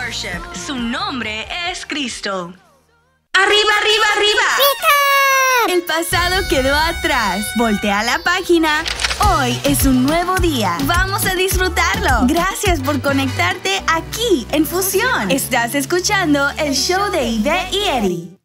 worship. Su nombre es Cristo. ¡Arriba, arriba, arriba! ¡Pica! El pasado quedó atrás. Voltea la página. Hoy es un nuevo día. Vamos a disfrutarlo. Gracias por conectarte aquí en Fusión. Estás escuchando el show de Ivette y Eddie.